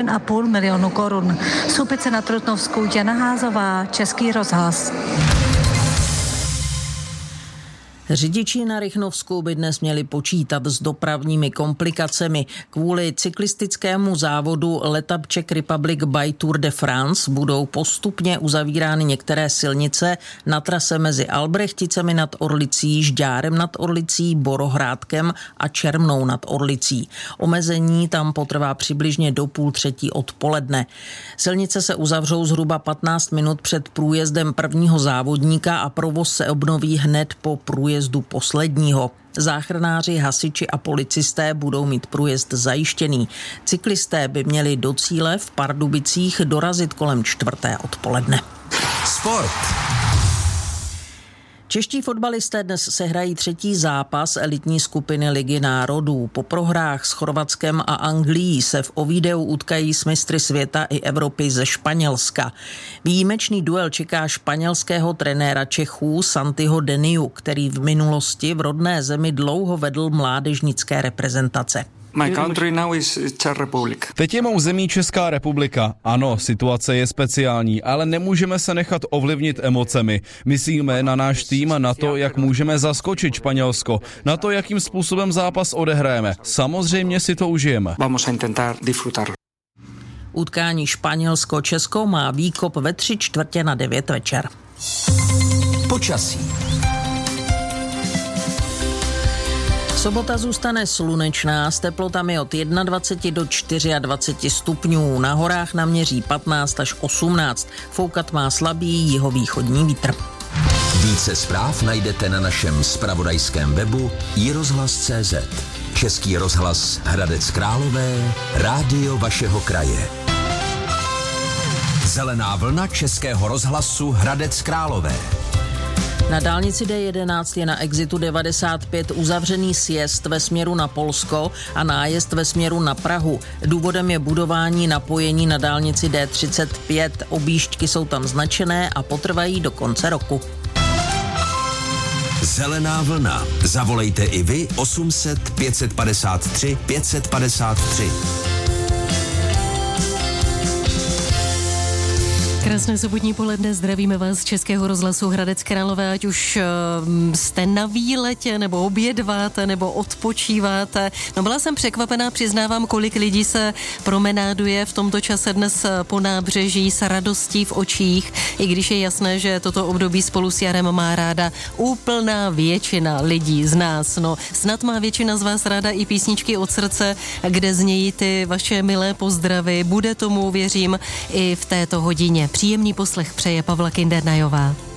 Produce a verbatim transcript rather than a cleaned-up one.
a půl milionu korun. Supice na Trutnovsku, Jana Házová, Český rozhlas. Řidiči na Rychnovsku by dnes měli počítat s dopravními komplikacemi. Kvůli cyklistickému závodu Letap Czech Republic by Tour de France budou postupně uzavírány některé silnice na trase mezi Albrechticemi nad Orlicí, Žďárem nad Orlicí, Borohrádkem a Čermnou nad Orlicí. Omezení tam potrvá přibližně do půl třetí odpoledne. Silnice se uzavřou zhruba patnáct minut před průjezdem prvního závodníka a provoz se obnoví hned po průjezdu jezdu posledního. Záchranáři, hasiči a policisté budou mít průjezd zajištěný. Cyklisté by měli do cíle v Pardubicích dorazit kolem čtvrté odpoledne. Sport. Čeští fotbalisté dnes sehrají třetí zápas elitní skupiny Ligy národů. Po prohrách s Chorvatskem a Anglií se v Ovideu utkají s mistry světa i Evropy ze Španělska. Výjimečný duel čeká španělského trenéra Čechů Santiho Deniu, který v minulosti v rodné zemi dlouho vedl mládežnické reprezentace. My country now is Czech Republic. Teď je mou zemí Česká republika. Ano, situace je speciální, ale nemůžeme se nechat ovlivnit emocemi. Myslíme na náš tým a na to, jak můžeme zaskočit Španělsko, na to, jakým způsobem zápas odehrajeme. Samozřejmě si to užijeme. Vamos a intentar disfrutarlo. Utkání Španělsko-Česko má výkop ve tři čtvrtě na devět večer. Počasí. Sobota zůstane slunečná s teplotami od dvacet jedna do dvaceti čtyři stupňů. Na horách naměří patnáct až osmnáct. Foukat má slabý jihovýchodní vítr. Více zpráv najdete na našem zpravodajském webu i rozhlas tečka cé zet. Český rozhlas Hradec Králové, rádio vašeho kraje. Zelená vlna Českého rozhlasu Hradec Králové. Na dálnici D jedenáct je na exitu devadesát pět uzavřený sjezd ve směru na Polsko a nájezd ve směru na Prahu. Důvodem je budování napojení na dálnici D třicet pět. Objížďky jsou tam značené a potrvají do konce roku. Zelená vlna. Zavolejte i vy osm set pět padesát tři pět padesát tři. Krásné sobotní poledne, zdravíme vás z Českého rozhlasu Hradec Králové, ať už uh, jste na výletě, nebo obědváte, nebo odpočíváte. No byla jsem překvapená, přiznávám, kolik lidí se promenáduje v tomto čase dnes po nábřeží s radostí v očích, i když je jasné, že toto období spolu s jarem má ráda úplná většina lidí z nás. No, snad má většina z vás ráda i písničky od srdce, kde znějí ty vaše milé pozdravy. Bude tomu, věřím, i v této hodině. Příjemný poslech přeje Pavla Kindernajová.